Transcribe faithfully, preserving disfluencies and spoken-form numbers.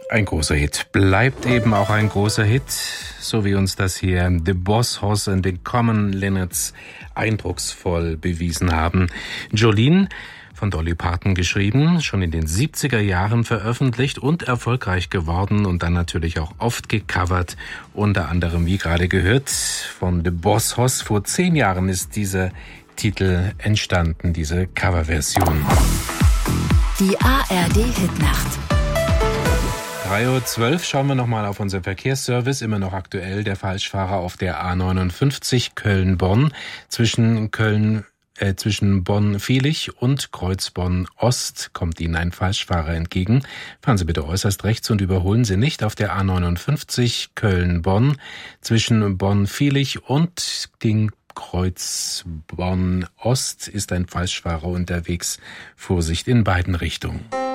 Ein großer Hit. Bleibt eben auch ein großer Hit, so wie uns das hier The Boss Hoss and the Common Linnets eindrucksvoll bewiesen haben. Jolene, von Dolly Parton geschrieben, schon in den siebziger Jahren veröffentlicht und erfolgreich geworden und dann natürlich auch oft gecovert, unter anderem, wie gerade gehört, von The Boss Hoss. Vor zehn Jahren ist dieser Titel entstanden, diese Coverversion. Die A R D-Hitnacht. drei Uhr zwölf schauen wir nochmal auf unseren Verkehrsservice, immer noch aktuell. Der Falschfahrer auf der A neunundfünfzig Köln-Bonn zwischen Köln äh, zwischen Bonn-Vilich und Kreuzbonn-Ost kommt Ihnen ein Falschfahrer entgegen. Fahren Sie bitte äußerst rechts und überholen Sie nicht auf der A neunundfünfzig Köln-Bonn zwischen Bonn-Vilich und den Kreuzbonn-Ost ist ein Falschfahrer unterwegs. Vorsicht in beiden Richtungen.